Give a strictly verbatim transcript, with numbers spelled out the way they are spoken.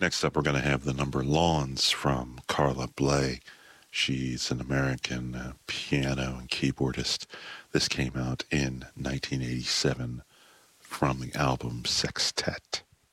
Next up, we're going to have the number Lawns from Carla Bley. She's an American uh, piano and keyboardist. This came out in nineteen eighty-seven from the album Sextet.